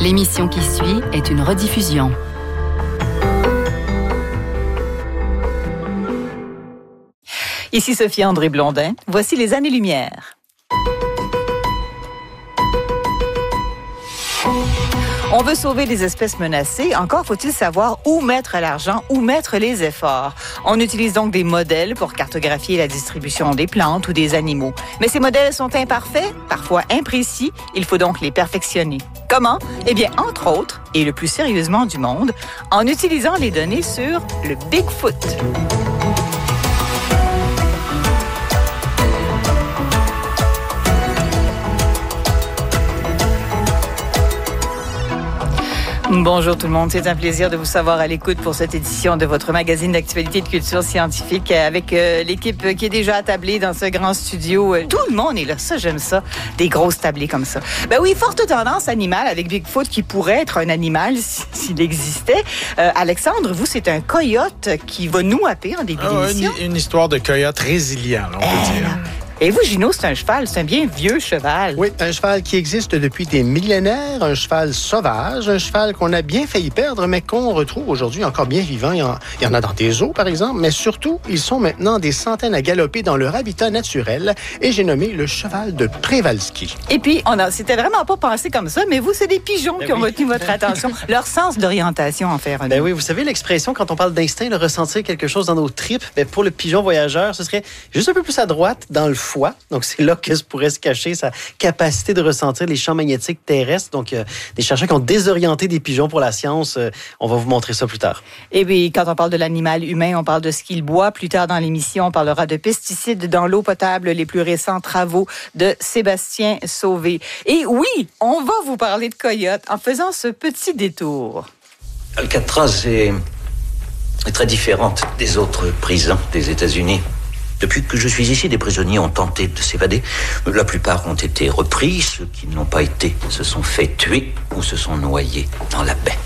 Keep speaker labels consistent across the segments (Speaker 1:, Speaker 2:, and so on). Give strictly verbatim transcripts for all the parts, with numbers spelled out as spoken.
Speaker 1: L'émission qui suit est une rediffusion.
Speaker 2: Ici Sophie André Blondin. Voici les années-lumière. On veut sauver les espèces menacées. Encore faut-il savoir où mettre l'argent, où mettre les efforts. On utilise donc des modèles pour cartographier la distribution des plantes ou des animaux. Mais ces modèles sont imparfaits, parfois imprécis. Il faut donc les perfectionner. Comment? Eh bien, entre autres, et le plus sérieusement du monde, en utilisant les données sur le Bigfoot. Bonjour tout le monde, c'est un plaisir de vous savoir à l'écoute pour cette édition de votre magazine d'actualité de culture scientifique avec euh, l'équipe qui est déjà attablée dans ce grand studio. Tout le monde est là, ça j'aime ça, des grosses tablées comme ça. Ben oui, forte tendance animale avec Bigfoot qui pourrait être un animal s'il existait. Euh, Alexandre, vous c'est un coyote qui va nous happer en début
Speaker 3: ah,
Speaker 2: d'émission.
Speaker 3: Une, une histoire de coyote résilient, on peut
Speaker 2: eh,
Speaker 3: dire.
Speaker 2: Là. Et vous, Gino, c'est un cheval, c'est un bien vieux cheval.
Speaker 4: Oui, un cheval qui existe depuis des millénaires, un cheval sauvage, un cheval qu'on a bien failli perdre, mais qu'on retrouve aujourd'hui encore bien vivant. Il y, en, il y en a dans des zoos, par exemple, mais surtout, ils sont maintenant des centaines à galoper dans leur habitat naturel, et j'ai nommé le cheval de Przewalski.
Speaker 2: Et puis, on a, c'était vraiment pas pensé comme ça, mais vous, c'est des pigeons ben qui oui. ont retenu votre attention, leur sens d'orientation en faire un.
Speaker 5: Ben oui, vous savez l'expression quand on parle d'instinct, de ressentir quelque chose dans nos tripes, ben pour le pigeon voyageur, ce serait juste un peu plus à droite, dans le foie. Donc, c'est là que se pourrait se cacher sa capacité de ressentir les champs magnétiques terrestres. Donc, euh, des chercheurs qui ont désorienté des pigeons pour la science. Euh, on va vous montrer ça plus tard.
Speaker 2: Et bien, quand on parle de l'animal humain, on parle de ce qu'il boit. Plus tard dans l'émission, on parlera de pesticides dans l'eau potable, les plus récents travaux de Sébastien Sauvé. Et oui, on va vous parler de coyotes en faisant ce petit détour.
Speaker 6: Alcatraz est, est très différente des autres prisons des États-Unis. Depuis que je suis ici, des prisonniers ont tenté de s'évader. La plupart ont été repris. Ceux qui n'ont pas été se sont fait tuer ou se sont noyés dans la baie.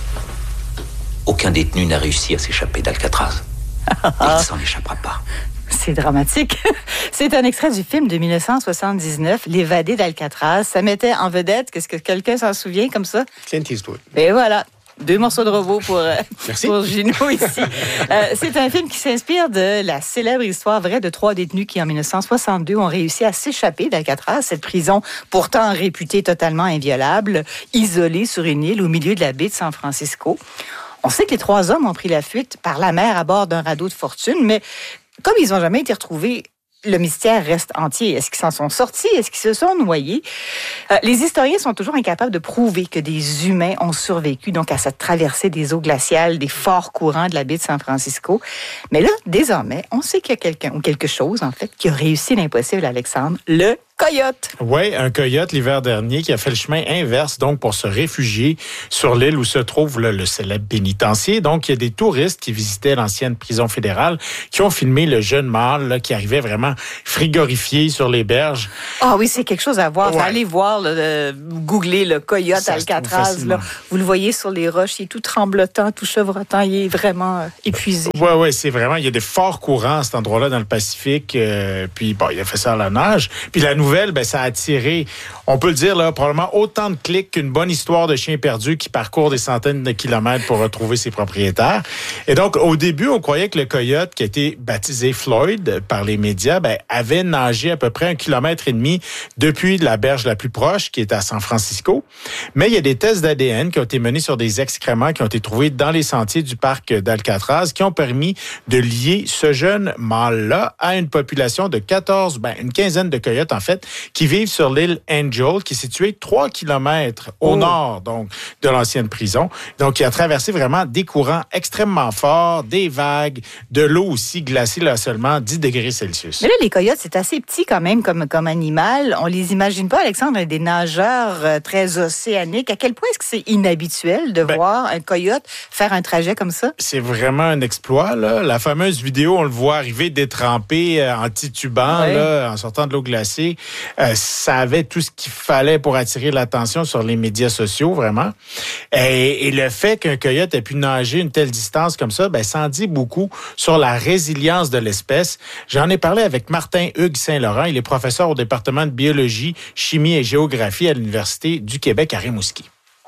Speaker 6: Aucun détenu n'a réussi à s'échapper d'Alcatraz. Et il ne s'en échappera pas.
Speaker 2: C'est dramatique. C'est un extrait du film de dix-neuf cent soixante-dix-neuf, L'évadé d'Alcatraz. Ça mettait en vedette, qu'est-ce que quelqu'un s'en souvient comme ça?
Speaker 4: Clint Eastwood.
Speaker 2: Et voilà. Deux morceaux de robot pour, euh, pour Gino ici. Euh, c'est un film qui s'inspire de la célèbre histoire vraie de trois détenus qui, en dix-neuf cent soixante-deux, ont réussi à s'échapper d'Alcatraz, cette prison pourtant réputée totalement inviolable, isolée sur une île au milieu de la baie de San Francisco. On sait que les trois hommes ont pris la fuite par la mer à bord d'un radeau de fortune, mais comme ils n'ont jamais été retrouvés, le mystère reste entier. Est-ce qu'ils s'en sont sortis? Est-ce qu'ils se sont noyés? Euh, les historiens sont toujours incapables de prouver que des humains ont survécu donc à cette traversée des eaux glaciales, des forts courants de la baie de San Francisco. Mais là, désormais, on sait qu'il y a quelqu'un, ou quelque chose, en fait, qui a réussi l'impossible, Alexandre, le coyote.
Speaker 3: Oui, un coyote l'hiver dernier qui a fait le chemin inverse, donc pour se réfugier sur l'île où se trouve là, le célèbre pénitencier. Donc, il y a des touristes qui visitaient l'ancienne prison fédérale qui ont filmé le jeune mâle là, qui arrivait vraiment frigorifié sur les berges.
Speaker 2: Ah oui, c'est quelque chose à voir.
Speaker 3: Ouais.
Speaker 2: Allez voir, là, euh, googler le coyote ça Alcatraz. Là. Vous le voyez sur les roches, il est tout tremblotant, tout chevrotant, il est vraiment euh, épuisé.
Speaker 3: Oui, oui, c'est vraiment, il y a des forts courants à cet endroit-là dans le Pacifique. Euh, puis, bon, il a fait ça à la nage. Puis la nouvelle, ben, ça a attiré, on peut le dire, là, probablement autant de clics qu'une bonne histoire de chien perdu qui parcourt des centaines de kilomètres pour retrouver ses propriétaires. Et donc, au début, on croyait que le coyote, qui a été baptisé Floyd par les médias, ben, avait nagé à peu près un kilomètre et demi depuis la berge la plus proche, qui est à San Francisco. Mais il y a des tests d'A D N qui ont été menés sur des excréments qui ont été trouvés dans les sentiers du parc d'Alcatraz, qui ont permis de lier ce jeune mâle-là à une population de quatorze, ben, une quinzaine de coyotes, en fait, qui vivent sur l'île Angel, qui est située trois kilomètres au oh. nord, donc, de l'ancienne prison. Donc, il a traversé vraiment des courants extrêmement forts, des vagues, de l'eau aussi glacée, là, seulement dix degrés Celsius.
Speaker 2: Mais là, les coyotes, c'est assez petit quand même comme, comme animal. On les imagine pas, Alexandre, des nageurs euh, très océaniques. À quel point est-ce que c'est inhabituel de ben, voir un coyote faire un trajet comme ça?
Speaker 3: C'est vraiment un exploit, là. La fameuse vidéo, on le voit arriver détrempé euh, en titubant, ouais. là, en sortant de l'eau glacée. Euh, ça avait tout ce qu'il fallait pour attirer l'attention sur les médias sociaux, vraiment. Et, et le fait qu'un coyote ait pu nager une telle distance comme ça, ben, ça en dit beaucoup sur la résilience de l'espèce. J'en ai parlé avec Martin Hugues Saint-Laurent. Il est professeur au département de biologie, chimie et géographie à l'Université du Québec à Rimouski.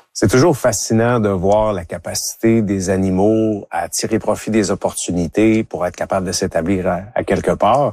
Speaker 7: C'est toujours fascinant de voir la capacité des animaux à tirer profit des opportunités pour être capable de s'établir à, à quelque part.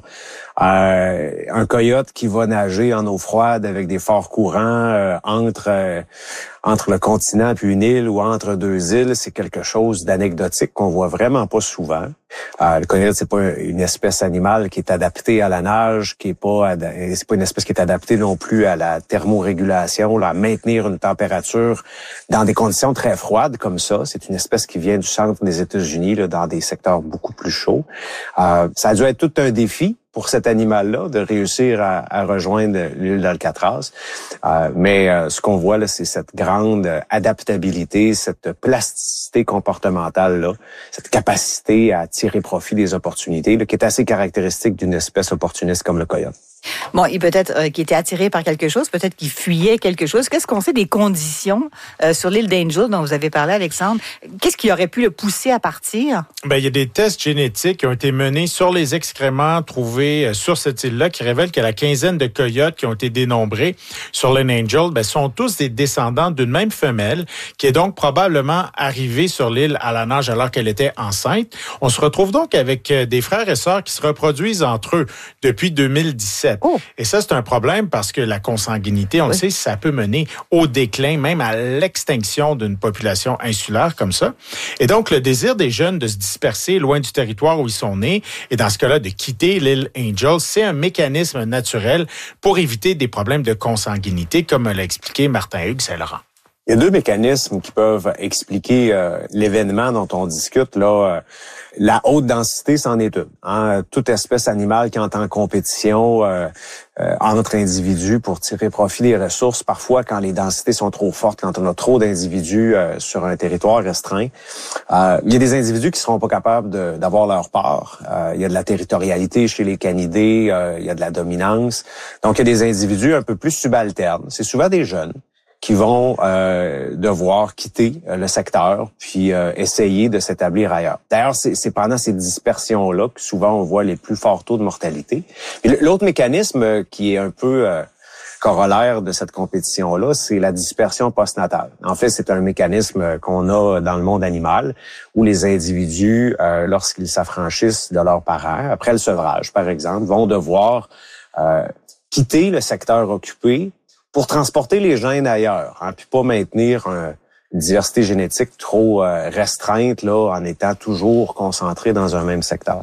Speaker 7: Euh, un coyote qui va nager en eau froide avec des forts courants euh, entre euh, entre le continent puis une île ou entre deux îles, c'est quelque chose d'anecdotique qu'on voit vraiment pas souvent. Euh, le coyote, c'est pas une espèce animale qui est adaptée à la nage, qui est pas c'est pas une espèce qui est adaptée non plus à la thermorégulation, là, à maintenir une température dans des conditions très froides comme ça. C'est une espèce qui vient du centre des États-Unis, là, dans des secteurs beaucoup plus chauds. Euh, ça a dû être tout un défi pour cet animal-là de réussir à, à rejoindre l'île d'Alcatraz. Euh, mais euh, ce qu'on voit là, c'est cette grande adaptabilité, cette plasticité comportementale-là, cette capacité à tirer profit des opportunités, là, qui est assez caractéristique d'une espèce opportuniste comme le coyote.
Speaker 2: Bon, il peut-être euh, qu'il était attiré par quelque chose, peut-être qu'il fuyait quelque chose. Qu'est-ce qu'on sait des conditions euh, sur l'île d'Angel dont vous avez parlé, Alexandre? Qu'est-ce qui aurait pu le pousser à partir? Ben, il y a des tests génétiques qui ont été menés sur les excréments trouvés sur cette île-là qui révèlent que la quinzaine de coyotes qui ont été dénombrés sur l'île Angel ben, sont tous des descendants d'une même femelle qui est donc probablement arrivée sur l'île à la nage alors qu'elle était enceinte. On se retrouve donc avec des frères et sœurs qui se reproduisent entre eux depuis deux mille dix-sept. Oh. Et ça, c'est un problème parce que la consanguinité, on oui. le sait, ça peut mener au déclin, même à l'extinction d'une population insulaire comme ça. Et donc, le désir des jeunes de se disperser loin du territoire où ils sont nés, et dans ce cas-là, de quitter l'île Angel, c'est un mécanisme naturel pour éviter des problèmes de consanguinité, comme l'a expliqué Martin-Hugues Saint-Laurent.
Speaker 7: Il y a deux mécanismes qui peuvent expliquer euh, l'événement dont on discute. Là, euh, la haute densité, c'en est une. Hein? Toute espèce animale qui entre en compétition euh, euh, entre individus pour tirer profit des ressources, parfois quand les densités sont trop fortes, quand on a trop d'individus euh, sur un territoire restreint, euh, il y a des individus qui seront pas capables de, d'avoir leur part. Euh, il y a de la territorialité chez les canidés, euh, il y a de la dominance. Donc, il y a des individus un peu plus subalternes. C'est souvent des jeunes qui vont euh, devoir quitter euh, le secteur puis euh, essayer de s'établir ailleurs. D'ailleurs, c'est, c'est pendant ces dispersions-là que souvent on voit les plus forts taux de mortalité. Et l'autre mécanisme euh, qui est un peu euh, corollaire de cette compétition-là, c'est la dispersion postnatale. En fait, c'est un mécanisme qu'on a dans le monde animal où les individus, euh, lorsqu'ils s'affranchissent de leurs parents, après le sevrage, par exemple, vont devoir euh, quitter le secteur occupé pour transporter les gènes ailleurs, hein, puis pas maintenir un, une diversité génétique trop euh, restreinte là, en étant toujours concentré dans un même secteur.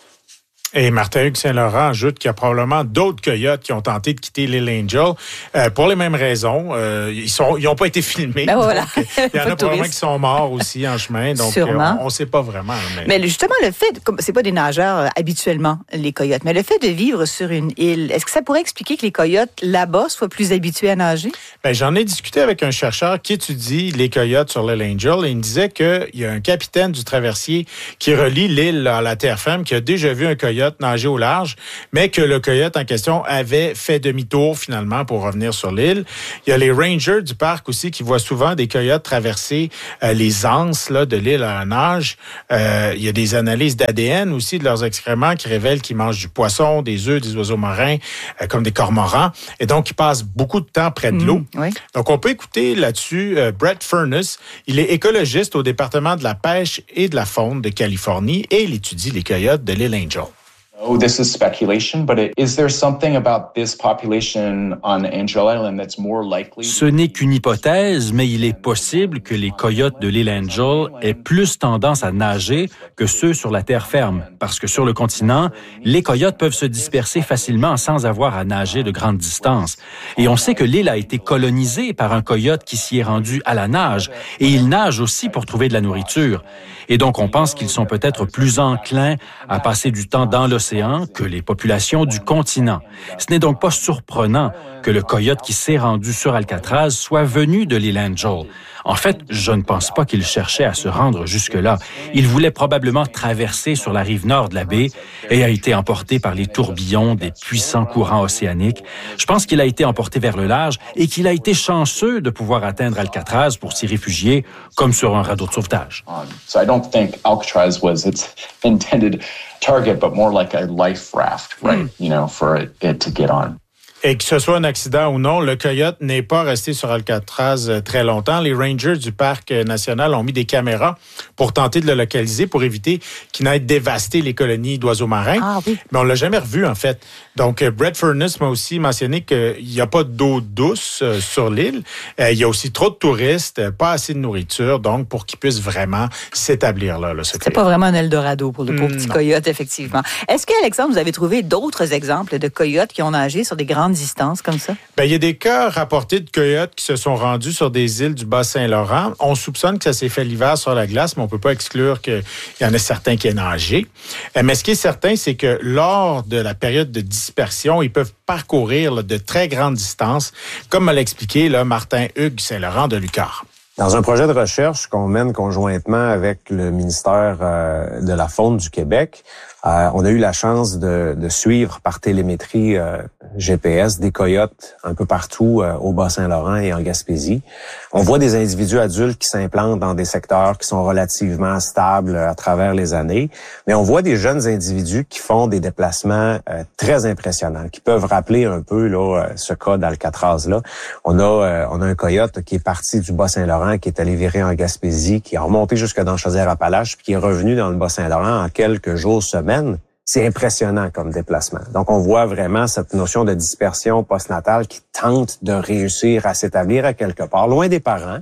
Speaker 3: Et Martin-Hugues Saint-Laurent ajoute qu'il y a probablement d'autres coyotes qui ont tenté de quitter l'île Angel euh, pour les mêmes raisons. Euh, ils sont, ils n'ont pas été filmés. Ben voilà. Donc, il y en a probablement qui sont morts aussi en chemin. Donc, euh, on ne sait pas vraiment. Mais...
Speaker 2: mais justement, le fait, comme c'est pas des nageurs euh, habituellement, les coyotes, mais le fait de vivre sur une île, est-ce que ça pourrait expliquer que les coyotes là-bas soient plus habitués à nager?
Speaker 3: Ben, j'en ai discuté avec un chercheur qui étudie les coyotes sur l'île Angel et il me disait qu'il y a un capitaine du traversier qui relie l'île à la terre ferme qui a déjà vu un coyote nager au large, mais que le coyote en question avait fait demi-tour finalement pour revenir sur l'île. Il y a les rangers du parc aussi qui voient souvent des coyotes traverser euh, les anses là, de l'île à la nage. Euh, il y a des analyses d'A D N aussi de leurs excréments qui révèlent qu'ils mangent du poisson, des œufs, des oiseaux marins, euh, comme des cormorans. Et donc, ils passent beaucoup de temps près de l'eau. Mmh, oui. Donc, on peut écouter là-dessus euh, Brett Furness. Il est écologiste au département de la pêche et de la faune de Californie et il étudie les coyotes de l'île Angel.
Speaker 8: Oh, this is speculation, but it, is there something about this population on Angel Island that's more likely?
Speaker 9: Ce n'est qu'une hypothèse, mais il est possible que les coyotes de l'île Angel aient plus tendance à nager que ceux sur la terre ferme, parce que sur le continent, les coyotes peuvent se disperser facilement sans avoir à nager de grandes distances. Et on sait que l'île a été colonisée par un coyote qui s'y est rendu à la nage, et il nage aussi pour trouver de la nourriture. Et donc, on pense qu'ils sont peut-être plus enclins à passer du temps dans l'océan que les populations du continent. Ce n'est donc pas surprenant que le coyote qui s'est rendu sur Alcatraz soit venu de l'île Angel. En fait, je ne pense pas qu'il cherchait à se rendre jusque-là. Il voulait probablement traverser sur la rive nord de la baie et a été emporté par les tourbillons des puissants courants océaniques. Je pense qu'il a été emporté vers le large et qu'il a été chanceux de pouvoir atteindre Alcatraz pour s'y réfugier, comme sur un radeau de sauvetage.
Speaker 8: So I don't think Alcatraz was its intended target, but more like a life raft, right? Mm. You know, for it, it to get on.
Speaker 3: Et que ce soit un accident ou non, le coyote n'est pas resté sur Alcatraz très longtemps. Les rangers du parc national ont mis des caméras pour tenter de le localiser, pour éviter qu'il n'aille dévaster les colonies d'oiseaux marins.
Speaker 2: Ah, oui.
Speaker 3: Mais on l'a jamais revu, en fait. Donc, Brett Furness m'a aussi mentionné qu'il n'y a pas d'eau douce euh, sur l'île. Euh, il y a aussi trop de touristes, pas assez de nourriture, donc pour qu'ils puissent vraiment s'établir là. là
Speaker 2: C'est pas vraiment un Eldorado pour le pauvre
Speaker 3: mmh,
Speaker 2: petit
Speaker 3: non.
Speaker 2: coyote, effectivement. Est-ce qu'Alexandre, vous avez trouvé d'autres exemples de coyotes qui ont nagé sur des grandes distances comme ça?
Speaker 3: Ben, il y a des cas rapportés de coyotes qui se sont rendus sur des îles du Bas-Saint-Laurent. On soupçonne que ça s'est fait l'hiver sur la glace, mais on peut pas exclure qu'il y en a certains qui aient nagé. Mais ce qui est certain, c'est que lors de la période de dispersion, ils peuvent parcourir là, de très grandes distances, comme me l'a expliqué là, Martin Hugues Saint-Laurent de l'UQAR.
Speaker 7: Dans un projet de recherche qu'on mène conjointement avec le ministère euh, de la Faune du Québec, euh, on a eu la chance de, de suivre par télémétrie euh, G P S des coyotes un peu partout euh, au Bas-Saint-Laurent et en Gaspésie. On voit des individus adultes qui s'implantent dans des secteurs qui sont relativement stables à travers les années, mais on voit des jeunes individus qui font des déplacements euh, très impressionnants, qui peuvent rappeler un peu là ce cas d'Alcatraz-là. On a, euh, on a un coyote qui est parti du Bas-Saint-Laurent, qui est allé virer en Gaspésie, qui est remonté jusque dans Chaudière-Appalaches, puis qui est revenu dans le Bas-Saint-Laurent en quelques jours, semaines. C'est impressionnant comme déplacement. Donc, on voit vraiment cette notion de dispersion postnatale qui tente de réussir à s'établir à quelque part, loin des parents,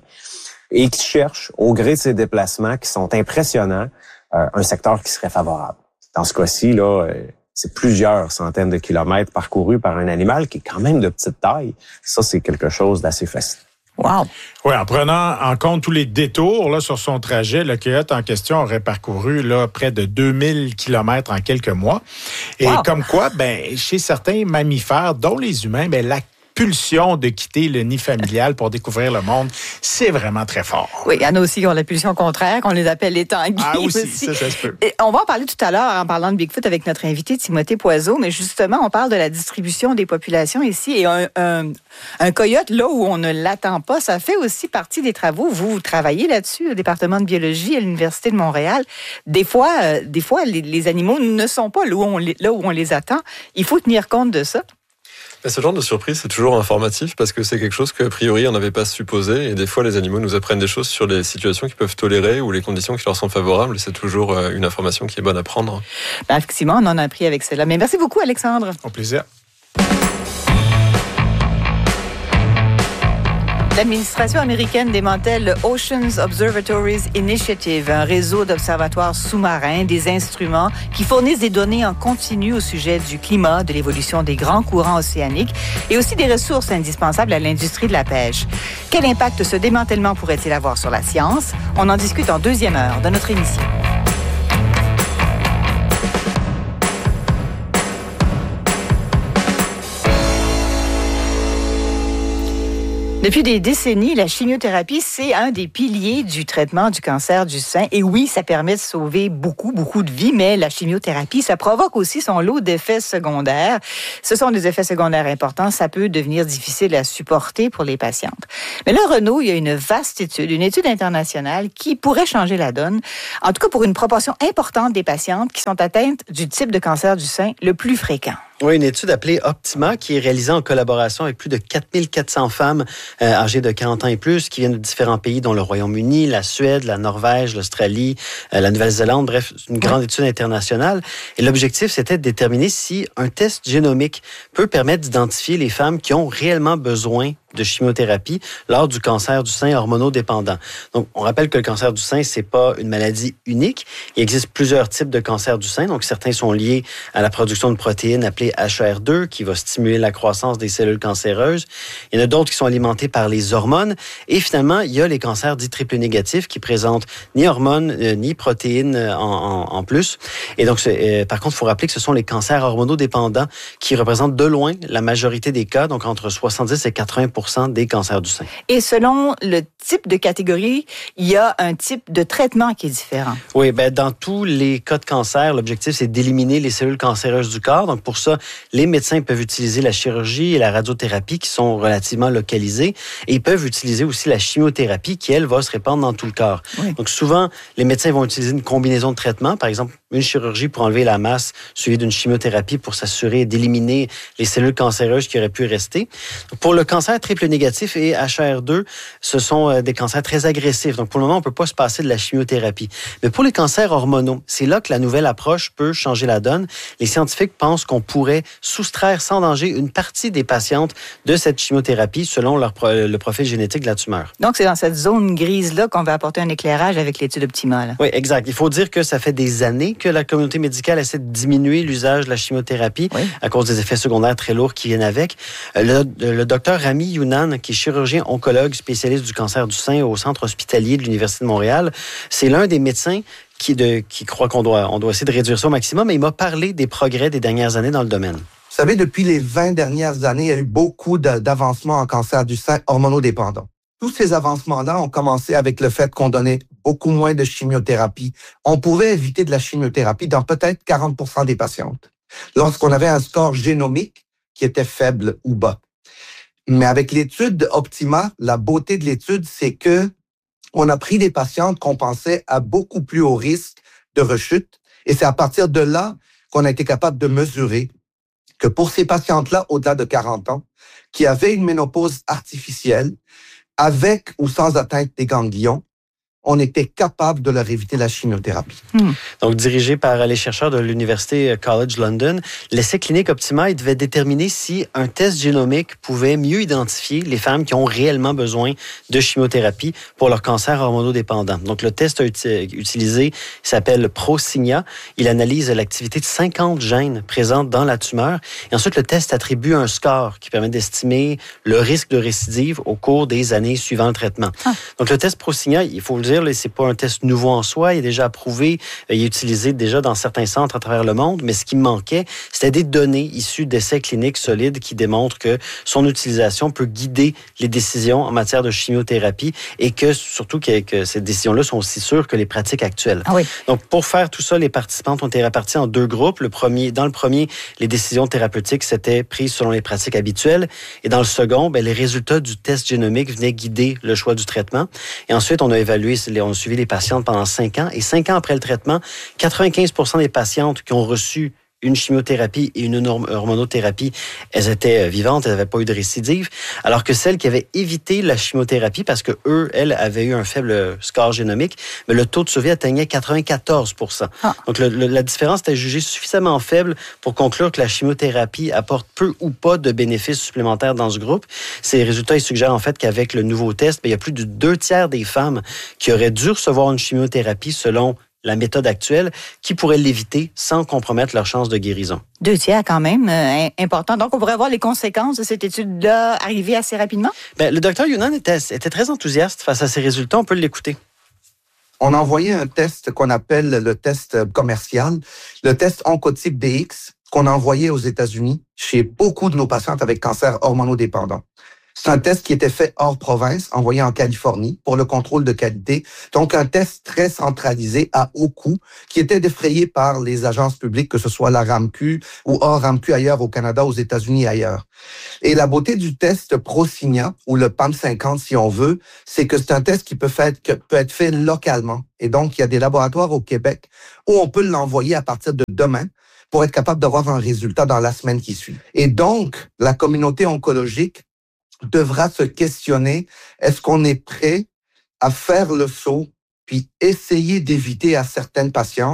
Speaker 7: et qui cherche, au gré de ces déplacements qui sont impressionnants, euh, un secteur qui serait favorable. Dans ce cas-ci, là, euh, c'est plusieurs centaines de kilomètres parcourus par un animal qui est quand même de petite taille. Ça, c'est quelque chose d'assez fascinant.
Speaker 2: Wow!
Speaker 3: Oui, en prenant en compte tous les détours là, sur son trajet, le coyote en question aurait parcouru là, près de deux mille kilomètres en quelques mois. Et wow. Comme quoi, ben, chez certains mammifères, dont les humains, ben, la pulsion de quitter le nid familial pour découvrir le monde, c'est vraiment très fort.
Speaker 2: Oui, il y en a aussi qui ont la pulsion contraire, qu'on les appelle les tanguis.
Speaker 3: Ah aussi,
Speaker 2: aussi. Ça,
Speaker 3: ça se peut.
Speaker 2: Et on va en parler tout à l'heure en parlant de Bigfoot avec notre invité Timothée Poiseau, mais justement, on parle de la distribution des populations ici. Et un, un, un coyote, là où on ne l'attend pas, ça fait aussi partie des travaux. Vous, vous travaillez là-dessus au département de biologie à l'Université de Montréal. Des fois, euh, des fois les, les animaux ne sont pas là où, on les, là où on les attend. Il faut tenir compte de ça.
Speaker 10: Ce genre de surprise, c'est toujours informatif parce que c'est quelque chose qu'a priori on n'avait pas supposé et des fois les animaux nous apprennent des choses sur les situations qu'ils peuvent tolérer ou les conditions qui leur sont favorables. C'est toujours une information qui est bonne à prendre.
Speaker 2: Ben, effectivement, on en a appris avec cela. Mais merci beaucoup, Alexandre.
Speaker 3: Au plaisir.
Speaker 2: L'administration américaine démantèle le Oceans Observatories Initiative, un réseau d'observatoires sous-marins, des instruments qui fournissent des données en continu au sujet du climat, de l'évolution des grands courants océaniques et aussi des ressources indispensables à l'industrie de la pêche. Quel impact ce démantèlement pourrait-il avoir sur la science? On en discute en deuxième heure de notre émission. Depuis des décennies, la chimiothérapie, c'est un des piliers du traitement du cancer du sein. Et oui, ça permet de sauver beaucoup, beaucoup de vies, mais la chimiothérapie, ça provoque aussi son lot d'effets secondaires. Ce sont des effets secondaires importants. Ça peut devenir difficile à supporter pour les patientes. Mais là, Renaud, il y a une vaste étude, une étude internationale qui pourrait changer la donne. En tout cas, pour une proportion importante des patientes qui sont atteintes du type de cancer du sein le plus fréquent.
Speaker 5: Oui, une étude appelée Optima qui est réalisée en collaboration avec plus de quatre mille quatre cents femmes euh, âgées de quarante ans et plus qui viennent de différents pays dont le Royaume-Uni, la Suède, la Norvège, l'Australie, euh, la Nouvelle-Zélande, bref, une grande étude internationale. Et l'objectif, c'était de déterminer si un test génomique peut permettre d'identifier les femmes qui ont réellement besoin de chimiothérapie lors du cancer du sein hormonodépendant. Donc, on rappelle que le cancer du sein, c'est pas une maladie unique. Il existe plusieurs types de cancers du sein. Donc, certains sont liés à la production de protéines appelées H E R deux, qui va stimuler la croissance des cellules cancéreuses. Il y en a d'autres qui sont alimentés par les hormones. Et finalement, il y a les cancers dits triple négatifs qui présentent ni hormones, euh, ni protéines en, en, en plus. Et donc, euh, par contre, il faut rappeler que ce sont les cancers hormonodépendants qui représentent de loin la majorité des cas, donc entre soixante-dix et quatre-vingts pour cent des cancers du sein.
Speaker 2: Et selon le type de catégorie, il y a un type de traitement qui est différent.
Speaker 5: Oui, ben dans tous les cas de cancer, l'objectif, c'est d'éliminer les cellules cancéreuses du corps. Donc, pour ça, les médecins peuvent utiliser la chirurgie et la radiothérapie qui sont relativement localisées. Et ils peuvent utiliser aussi la chimiothérapie qui, elle, va se répandre dans tout le corps. Oui. Donc, souvent, les médecins vont utiliser une combinaison de traitements. Par exemple, une chirurgie pour enlever la masse suivie d'une chimiothérapie pour s'assurer d'éliminer les cellules cancéreuses qui auraient pu rester. Pour le cancer triple négatif et H R deux, ce sont des cancers très agressifs. Donc, pour le moment, on ne peut pas se passer de la chimiothérapie. Mais pour les cancers hormonaux, c'est là que la nouvelle approche peut changer la donne. Les scientifiques pensent qu'on pourrait soustraire sans danger une partie des patientes de cette chimiothérapie selon leur pro- le profil génétique de la tumeur.
Speaker 2: Donc, c'est dans cette zone grise-là qu'on va apporter un éclairage avec l'étude optimale.
Speaker 5: Oui, exact. Il faut dire que ça fait des années que la communauté médicale essaie de diminuer l'usage de la chimiothérapie oui. à cause des effets secondaires très lourds qui viennent avec. Le, le docteur Rami Younan, qui est chirurgien oncologue spécialiste du cancer du sein au centre hospitalier de l'Université de Montréal, c'est l'un des médecins qui, de, qui croit qu'on doit, on doit essayer de réduire ça au maximum, et il m'a parlé des progrès des dernières années dans le domaine.
Speaker 11: Vous savez, depuis les vingt dernières années, il y a eu beaucoup de, d'avancements en cancer du sein hormonodépendant. Tous ces avancements-là ont commencé avec le fait qu'on donnait beaucoup moins de chimiothérapie. On pouvait éviter de la chimiothérapie dans peut-être quarante pour cent des patientes, lorsqu'on avait un score génomique qui était faible ou bas. Mais avec l'étude Optima, la beauté de l'étude, c'est que on a pris des patientes qu'on pensait à beaucoup plus haut risque de rechute. Et c'est à partir de là qu'on a été capable de mesurer que pour ces patientes-là, au-delà de quarante ans, qui avaient une ménopause artificielle, avec ou sans atteinte des ganglions, on était capable de leur éviter la chimiothérapie.
Speaker 5: Hmm. Donc, dirigé par les chercheurs de l'Université College London, l'essai clinique Optima, il devait déterminer si un test génomique pouvait mieux identifier les femmes qui ont réellement besoin de chimiothérapie pour leur cancer hormonodépendant. Donc, le test utilisé s'appelle ProSigna. Il analyse l'activité de cinquante gènes présents dans la tumeur. Et ensuite, le test attribue un score qui permet d'estimer le risque de récidive au cours des années suivant le traitement. Ah. Donc, le test ProSigna, il faut le dire, c'est pas un test nouveau en soi, il est déjà approuvé, il est utilisé déjà dans certains centres à travers le monde, mais ce qui manquait, c'était des données issues d'essais cliniques solides qui démontrent que son utilisation peut guider les décisions en matière de chimiothérapie et que surtout que, que ces décisions-là sont aussi sûres que les pratiques actuelles.
Speaker 2: Ah oui.
Speaker 5: Donc, pour faire tout ça, les participantes ont été réparties en deux groupes. Le premier, dans le premier, les décisions thérapeutiques s'étaient prises selon les pratiques habituelles, et dans le second, bien, les résultats du test génomique venaient guider le choix du traitement. Et ensuite, on a évalué on a suivi les patientes pendant cinq ans. Et cinq ans après le traitement, quatre-vingt-quinze pour cent des patientes qui ont reçu une chimiothérapie et une hormonothérapie, elles étaient vivantes, elles n'avaient pas eu de récidive, alors que celles qui avaient évité la chimiothérapie, parce que eux, elles, avaient eu un faible score génomique, mais le taux de survie atteignait quatre-vingt-quatorze pour cent. Ah. Donc, le, le, la différence était jugée suffisamment faible pour conclure que la chimiothérapie apporte peu ou pas de bénéfices supplémentaires dans ce groupe. Ces résultats, ils suggèrent en fait qu'avec le nouveau test, bien, il y a plus de deux tiers des femmes qui auraient dû recevoir une chimiothérapie selon la méthode actuelle, qui pourrait l'éviter sans compromettre leurs chances de guérison.
Speaker 2: Deux tiers quand même, euh, important. Donc, on pourrait voir les conséquences de cette étude-là arriver assez rapidement?
Speaker 5: Bien, le docteur Younan était, était très enthousiaste face à ces résultats. On peut l'écouter.
Speaker 11: On a envoyé un test qu'on appelle le test commercial, le test Oncotype D X, qu'on a envoyé aux États-Unis chez beaucoup de nos patientes avec cancer hormonodépendant. C'est un test qui était fait hors province, envoyé en Californie pour le contrôle de qualité. Donc, un test très centralisé à haut coût qui était défrayé par les agences publiques, que ce soit la R A M Q ou hors R A M Q ailleurs au Canada, aux États-Unis et ailleurs. Et la beauté du test ProSigna, ou le P A M cinquante si on veut, c'est que c'est un test qui peut, faire, que peut être fait localement. Et donc, il y a des laboratoires au Québec où on peut l'envoyer à partir de demain pour être capable d'avoir un résultat dans la semaine qui suit. Et donc, la communauté oncologique devra se questionner, est-ce qu'on est prêt à faire le saut puis essayer d'éviter à certaines patientes